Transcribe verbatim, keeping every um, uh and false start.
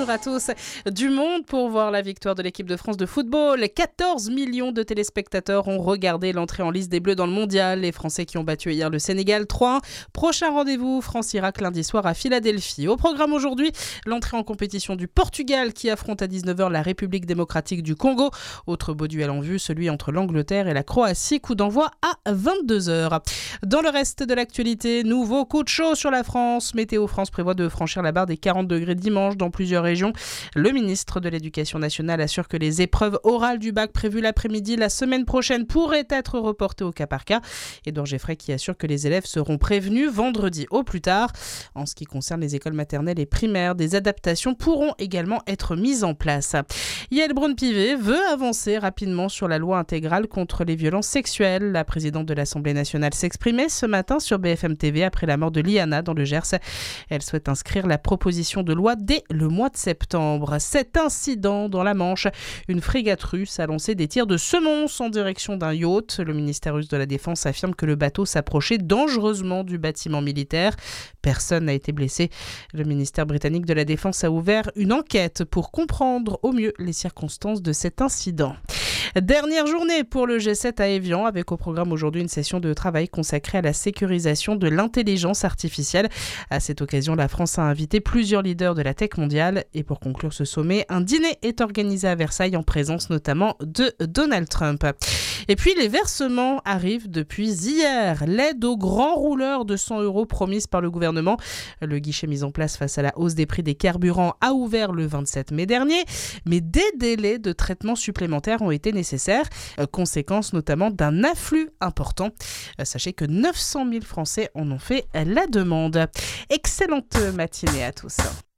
bonjour à tous. Du monde pour voir la victoire de l'équipe de France de football. quatorze millions de téléspectateurs ont regardé l'entrée en lice des Bleus dans le mondial. Les Français qui ont battu hier le Sénégal trois un. Prochain rendez-vous, France-Irak lundi soir à Philadelphie. Au programme aujourd'hui, l'entrée en compétition du Portugal qui affronte à dix-neuf heures la République démocratique du Congo. Autre beau duel en vue, celui entre l'Angleterre et la Croatie. Coup d'envoi à vingt-deux heures. Dans le reste de l'actualité, nouveau coup de chaud sur la France. Météo France prévoit de franchir la barre des quarante degrés dimanche dans plusieurs régions. Le ministre de l'Éducation nationale assure que les épreuves orales du bac prévues l'après-midi la semaine prochaine pourraient être reportées au cas par cas. Edouard Geffray qui assure que les élèves seront prévenus vendredi au plus tard. En ce qui concerne les écoles maternelles et primaires, des adaptations pourront également être mises en place. Yael Braun-Pivet veut avancer rapidement sur la loi intégrale contre les violences sexuelles. La présidente de l'Assemblée nationale s'exprimait ce matin sur B F M T V après la mort de Liana dans le Gers. Elle souhaite inscrire la proposition de loi dès le mois de septembre. Cet incident dans la Manche, une frégate russe a lancé des tirs de semonce en direction d'un yacht. Le ministère russe de la Défense affirme que le bateau s'approchait dangereusement du bâtiment militaire. Personne n'a été blessé. Le ministère britannique de la Défense a ouvert une enquête pour comprendre au mieux les circonstances de cet incident. Dernière journée pour le G sept à Évian, avec au programme aujourd'hui une session de travail consacrée à la sécurisation de l'intelligence artificielle. À cette occasion, la France a invité plusieurs leaders de la tech mondiale. Et pour conclure ce sommet, un dîner est organisé à Versailles en présence notamment de Donald Trump. Et puis les versements arrivent depuis hier. L'aide aux grands rouleurs de cent euros promise par le gouvernement. Le guichet mis en place face à la hausse des prix des carburants a ouvert le vingt-sept mai dernier. Mais des délais de traitement supplémentaires ont été nécessaires, conséquence notamment d'un afflux important. Sachez que neuf cent mille Français en ont fait la demande. Excellente matinée à tous.